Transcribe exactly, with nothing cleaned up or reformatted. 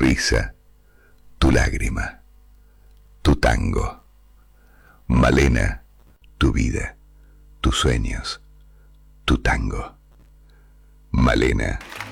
risa, tu lágrima, tu tango. Malena, tu vida, tus sueños, tu tango. Malena.